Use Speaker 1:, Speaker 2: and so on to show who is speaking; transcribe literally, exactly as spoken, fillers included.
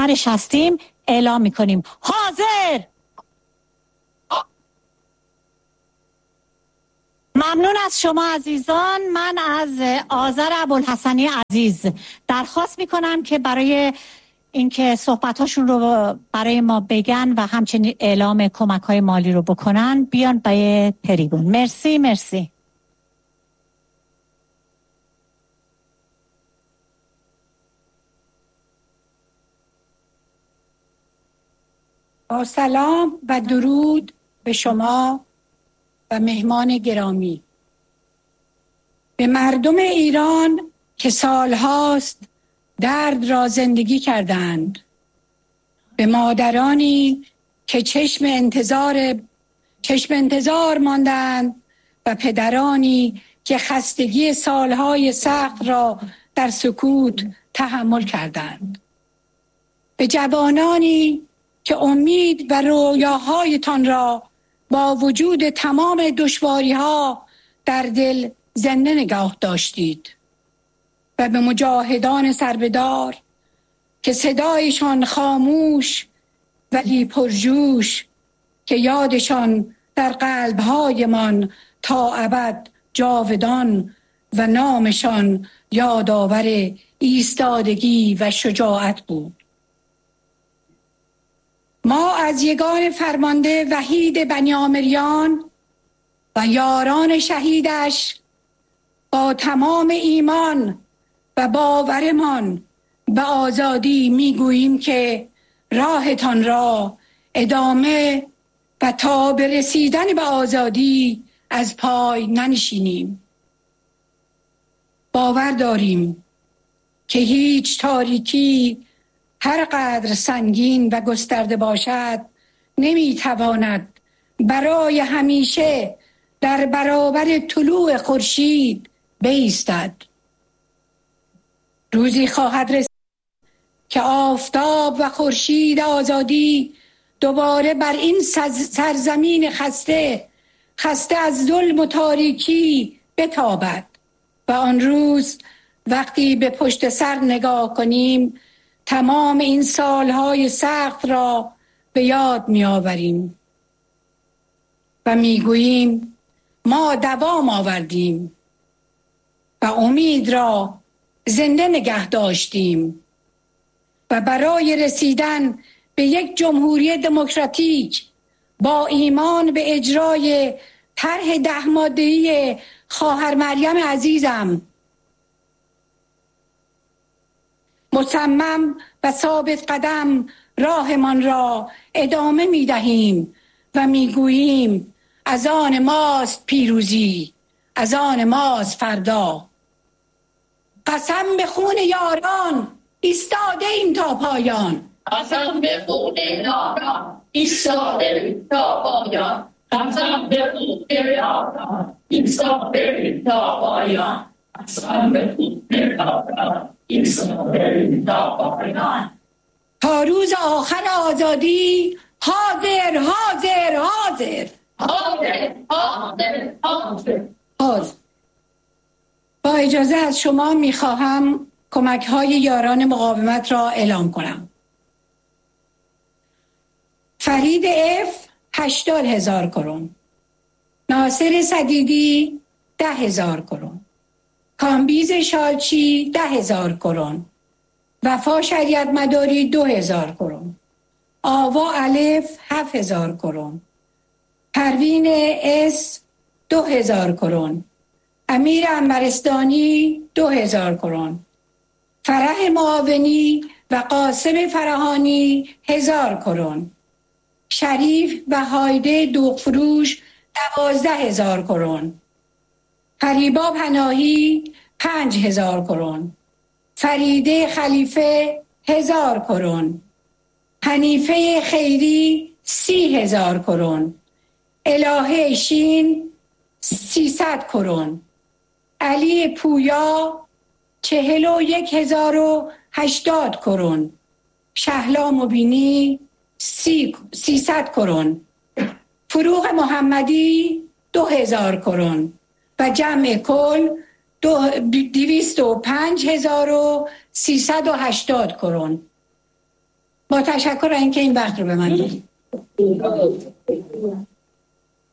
Speaker 1: آخرش هستیم اعلام میکنیم. حاضر. ممنون از شما عزیزان. من از آذر ابوالحسنی عزیز درخواست میکنم که برای اینکه صحبتاشون رو برای ما بگن و همچنین اعلام کمک‌های مالی رو بکنن بیان به تریبون. مرسی مرسی.
Speaker 2: با سلام و درود به شما و مهمان گرامی، به مردم ایران که سالهاست درد را زندگی کردند، به مادرانی که چشم انتظار چشم انتظار ماندند و پدرانی که خستگی سالهای سخت را در سکوت تحمل کردند، به جوانانی که امید و رویاهایتان را با وجود تمام دشواری‌ها در دل زنده نگاه داشتید، و به مجاهدان سربدار که صدایشان خاموش ولی پرجوش، که یادشان در قلب‌هایمان تا ابد جاودان و نامشان یادآور ایستادگی و شجاعت بود. ما از یگان فرمانده وحید بنیامریان و یاران شهیدش با تمام ایمان و باورمان به آزادی میگوییم که راهتان را ادامه و تا به رسیدن به آزادی از پای ننشینیم. باور داریم که هیچ تاریکی هر قدر سنگین و گسترده باشد نمیتواند برای همیشه در برابر طلوع خورشید بایستد. روزی خواهد رسید که آفتاب و خورشید آزادی دوباره بر این سرزمین خسته خسته از ظلم و تاریکی بتابد، و آن روز وقتی به پشت سر نگاه کنیم تمام این سالهای سخت را به یاد می آوریم و می گوییم ما دوام آوردیم و امید را زنده نگه داشتیم و برای رسیدن به یک جمهوری دموکراتیک با ایمان به اجرای طرح ده ماده‌ای خواهر مریم عزیزم مصمم و ثابت قدم راهمان را ادامه می دهیم و می گوییم از آن ماست پیروزی، از آن ماست فردا. قسم به خون یاران ایستاده ایم تا پایان.
Speaker 3: قسم به خون یاران ایستاده ایم تا پایان. قسم به خون یاران ایستاده ایم تا پایان. قسم به خون یاران ایستاده ایم تا پایان.
Speaker 2: تا روز آخر آزادی حاضر حاضر حاضر
Speaker 3: حاضر حاضر حاضر
Speaker 2: حاضر. با اجازه از شما میخواهم کمک های یاران مقاومت را اعلام کنم. فرید اف هشتاد هزار کرون، ناصر صدیدی ده هزار کرون، کامبیز شالچی ده هزار کرون، وفا شریعت مداری دو هزار کرون، آوا الف هفت هزار کرون، پروین اس دو هزار کرون، امیر انبرستانی دو هزار کرون، فرح معاونی و قاسم فرهانی هزار کرون، شریف و هایده دوغفروش دوازده هزار کرون، فریبا پناهی پنج هزار کرون، فریده خلیفه هزار کرون، حنیفه خیری سی هزار کرون، الهه شین سیصد کرون، علی پویا چهل و یک هزار و هشتاد کرون، شهلا مبینی سی سیصد کرون، فروغ محمدی دو هزار کرون و جمع کل دو دویست و پنج هزار و سیصد و هشتاد کرون. با تشکر اینکه این وقت رو به من دادید.